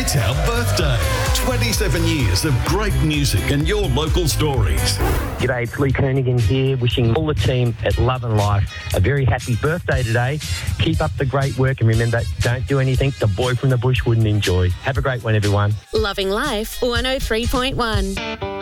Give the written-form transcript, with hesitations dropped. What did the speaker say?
It's our birthday. 27 years of great music and your local stories. G'day, it's Lee Kernaghan here, wishing all the team at Love and Life a very happy birthday today. Keep up the great work and remember, don't do anything the boy from the bush wouldn't enjoy. Have a great one, everyone. Loving Life 103.1.